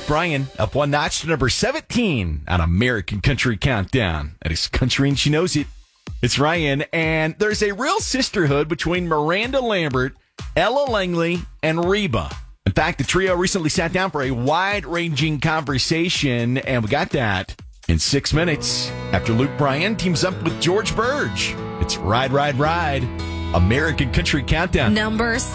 Bryan up one notch to number 17 on American Country Countdown. That is country and she knows it. It's Ryan, and there's a real sisterhood between Miranda Lambert, Ella Langley, and Reba. In fact, the trio recently sat down for a wide-ranging conversation, and we got that in 6 minutes after Luke Bryan teams up with George Burge. It's Ride, Ride, Ride, American Country Countdown. Number